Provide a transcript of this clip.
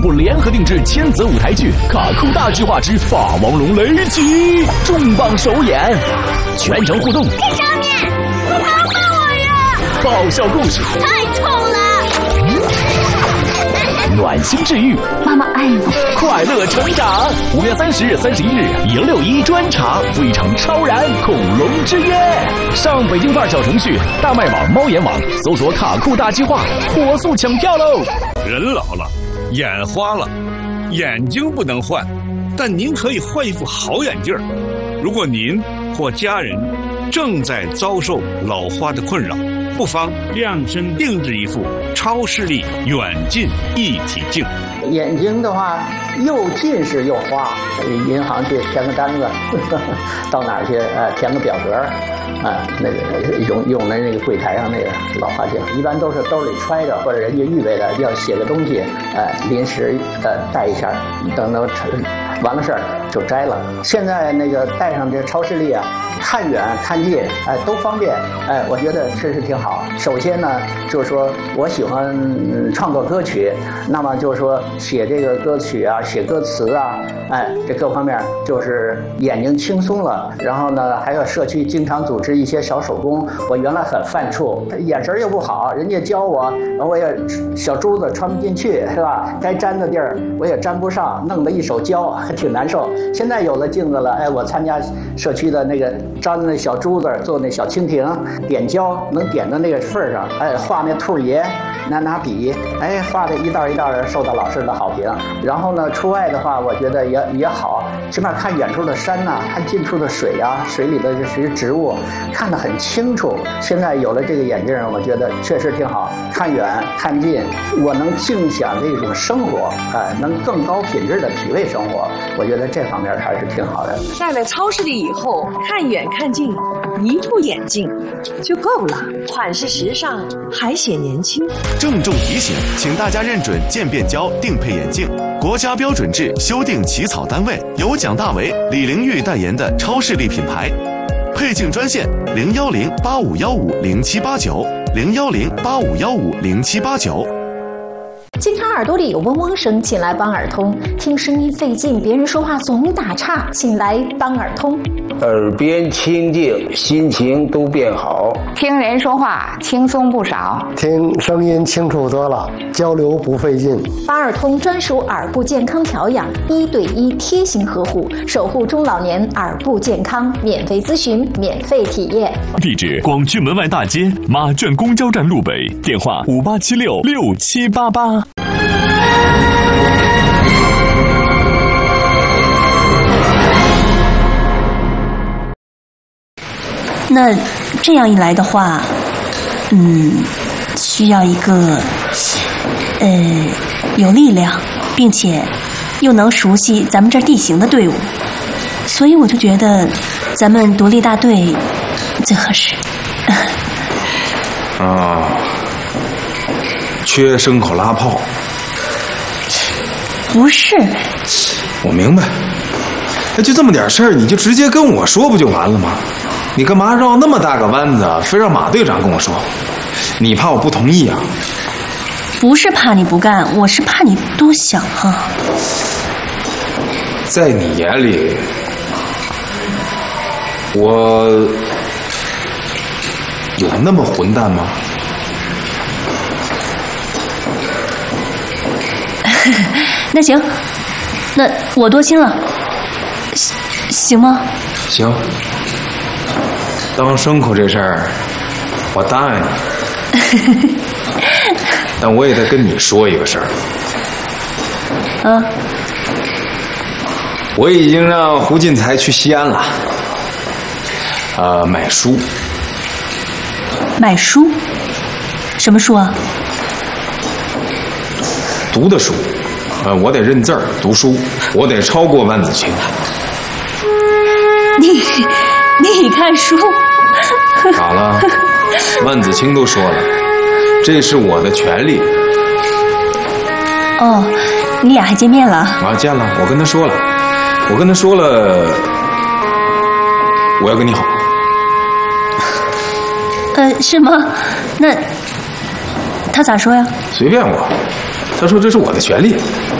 部联合定制千泽舞台剧《卡酷大计划之霸王龙雷击》重磅首演，全程互动。 在上面，你打死我呀！ 爆笑故事， 太丑了！ 暖心治愈， 妈妈爱你。 快乐成长。5月30日、31日，161专场《非常超然恐龙之夜》，上北京范儿小程序、大麦网、猫眼网搜索“卡酷大计划”，火速抢票喽！ 人老了，眼花了，眼睛不能换，但您可以换一副好眼镜。如果您或家人正在遭受老花的困扰，不妨量身定制一副超视力远近一体镜。 眼睛的话，又近视又花，银行去填个单子，到哪儿去填个表格，那个用的那个柜台上那个老花镜，一般都是兜里揣着，或者人家预备的要写个东西，临时带一下，等到完了事儿就摘了。现在那个带上这超视力啊，看远看近，都方便，我觉得是挺好。首先呢，就是说我喜欢创作歌曲，那么就是说写这个歌曲啊，写歌词啊，这各方面就是眼睛轻松了。然后呢，还有社区经常组织一些小手工，我原来很犯怵，眼神又不好，人家教我，我也小珠子穿不进去，是吧？该粘的地儿我也粘不上，弄得一手胶，还挺难受。现在有了镜子了，我参加社区的那个粘那小珠子，做那小蜻蜓，点胶能点到那个份儿上，画那兔爷，拿笔，画的一道一道的，受到老师的好评。然后呢，出外的话，我觉得也好，起码看远处的山呐，看近处的水啊，水里的这些植物，看得很清楚。现在有了这个眼镜，我觉得确实挺好，看远看近，我能尽享这种生活，能更高品质的体味生活。我觉得这方面还是挺好的。 戴了超视力以后，看远看近，一副眼镜就够了，款式时尚，还显年轻。 郑重提醒，请大家认准渐变胶定配眼镜，国家标准制修订起草单位由蒋大为、李玲玉代言的超视力品牌。配镜专线010-8515-0789，010-8515-0789。 经常耳朵里有嗡嗡声，请来帮耳通；听声音费劲，别人说话总打岔，请来帮耳通。 耳边清净，心情都变好。 听人说话轻松不少， 听声音清楚多了，交流不费劲。 帮耳通专属耳部健康调养，1对1贴心呵护，守护中老年耳部健康，免费咨询，免费体验。 地址：广渠门外大街马圈公交站路北，电话58766788。 那这样一来的话，需要一个有力量，并且又能熟悉咱们这地形的队伍，所以我就觉得咱们独立大队最合适。 缺牲口拉炮？ 不是， 我明白。那就这么点事儿，你就直接跟我说不就完了吗？你干嘛绕那么大个弯子，非让马队长跟我说？你怕我不同意啊？ 不是怕你不干，我是怕你多想啊。 在你眼里，我有那么混蛋吗？ 那行，那我多心了，行吗？ 行。当牲口这事儿，我答应你。但我也得跟你说一个事儿。我已经让胡进才去西安了，买书。 买书？什么书啊？ 读的书。我得认字儿，读书，我得超过万子清。 你看书？ 好了，万子清都说了，这是我的权利。 哦，你俩还见面了？ 见了，我跟他说了，我要跟你好。 是吗？那他咋说呀？ 随便我，他说这是我的权利。